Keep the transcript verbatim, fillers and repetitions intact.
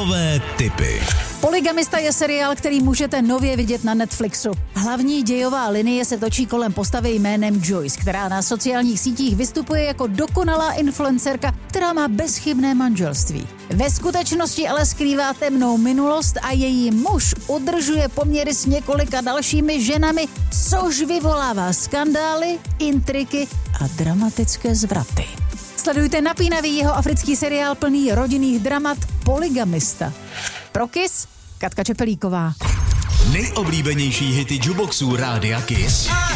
Filmové tipy. Polygamista je seriál, který můžete nově vidět na Netflixu. Hlavní dějová linie se točí kolem postavy jménem Joyce, která na sociálních sítích vystupuje jako dokonalá influencerka, která má bezchybné manželství. Ve skutečnosti ale skrývá temnou minulost a její muž udržuje poměry s několika dalšími ženami, což vyvolává skandály, intriky a dramatické zvraty. Sledujte napínavý jeho africký seriál plný rodinných dramat Polygamista. Pro Kiss, Katka Čepelíková. Nejoblíbenější hity jukeboxů Rádia Kiss.